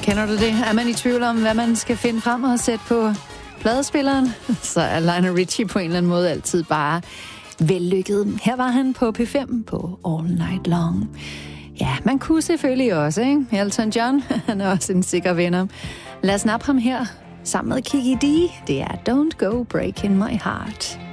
Kender du det? Er man i tvivl om, hvad man skal finde frem og sætte på pladespilleren? Så er Lionel Richie på en eller anden måde altid bare vellykket. Her var han på P5 på All Night Long. Ja, man kunne selvfølgelig også, ikke? Elton John, han er også en sikker vinder. Lad os nappe ham her sammen med Kiki D. Det er Don't Go Breaking My Heart.